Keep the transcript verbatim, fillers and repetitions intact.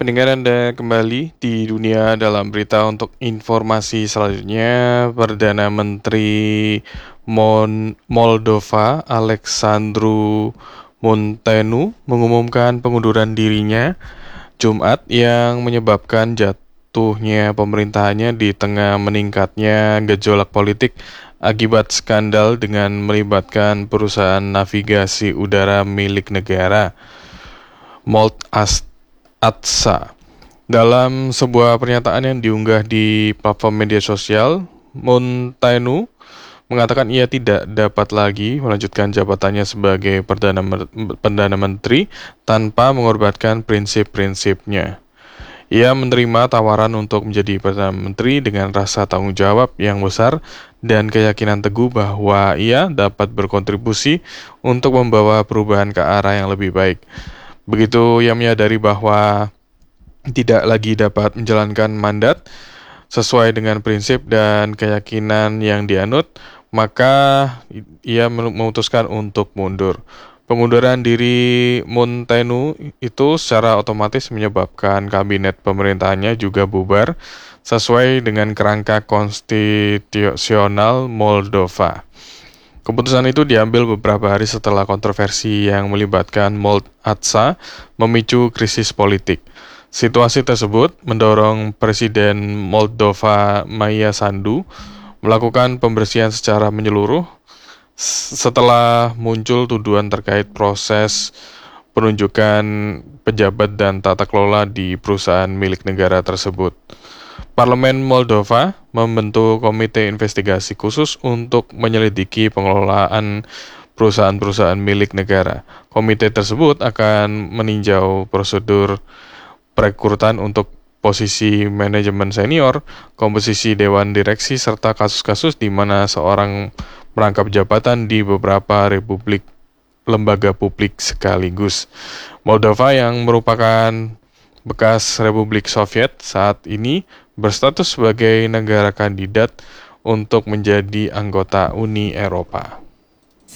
Pendengar Anda kembali di Dunia Dalam Berita. Untuk informasi selanjutnya, Perdana Menteri Mon- Moldova Alexandru Montenu mengumumkan pengunduran dirinya Jumat yang menyebabkan jatuhnya pemerintahannya di tengah meningkatnya gejolak politik akibat skandal dengan melibatkan perusahaan navigasi udara milik negara, Molt Atsa. Dalam sebuah pernyataan yang diunggah di platform media sosial, Montenu mengatakan ia tidak dapat lagi melanjutkan jabatannya sebagai Perdana, Perdana Menteri tanpa mengorbankan prinsip-prinsipnya. Ia menerima tawaran untuk menjadi Perdana Menteri dengan rasa tanggung jawab yang besar dan keyakinan teguh bahwa ia dapat berkontribusi untuk membawa perubahan ke arah yang lebih baik. Begitu ia menyadari bahwa tidak lagi dapat menjalankan mandat sesuai dengan prinsip dan keyakinan yang dianut, maka ia memutuskan untuk mundur. Pengunduran diri Montenu itu secara otomatis menyebabkan kabinet pemerintahannya juga bubar sesuai dengan kerangka konstitusional Moldova. Keputusan itu diambil beberapa hari setelah kontroversi yang melibatkan Molt Atsa memicu krisis politik. Situasi tersebut mendorong Presiden Moldova Maia Sandu melakukan pembersihan secara menyeluruh setelah muncul tuduhan terkait proses penunjukan pejabat dan tata kelola di perusahaan milik negara tersebut. Parlemen Moldova membentuk komite investigasi khusus untuk menyelidiki pengelolaan perusahaan-perusahaan milik negara. Komite tersebut akan meninjau prosedur perekrutan untuk posisi manajemen senior, komposisi dewan direksi, serta kasus-kasus di mana seorang merangkap jabatan di beberapa republik lembaga publik sekaligus. Moldova yang merupakan bekas Republik Soviet saat ini berstatus sebagai negara kandidat untuk menjadi anggota Uni Eropa.